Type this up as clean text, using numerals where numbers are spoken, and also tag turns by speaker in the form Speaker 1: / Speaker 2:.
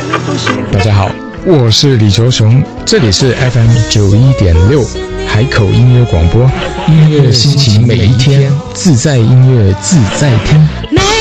Speaker 1: 大家好，我是李球雄，这里是 FM 91.6海口音乐广播，音乐心情每一天，自在音乐自在听。